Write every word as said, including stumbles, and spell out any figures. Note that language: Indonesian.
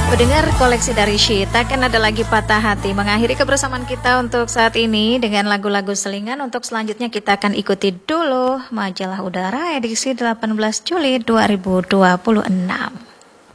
Pendengar koleksi dari Syed, takkan ada lagi patah hati. Mengakhiri kebersamaan kita untuk saat ini dengan lagu-lagu selingan. Untuk selanjutnya kita akan ikuti dulu Majalah Udara edisi delapan belas Juli dua ribu dua puluh enam.